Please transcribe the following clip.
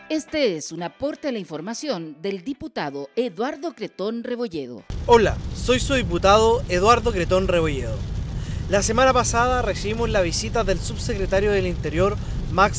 Este es un aporte a la información del diputado Eduardo Cretón Rebolledo. Hola, soy su diputado Eduardo Cretón Rebolledo. La semana pasada recibimos la visita del subsecretario del Interior, Max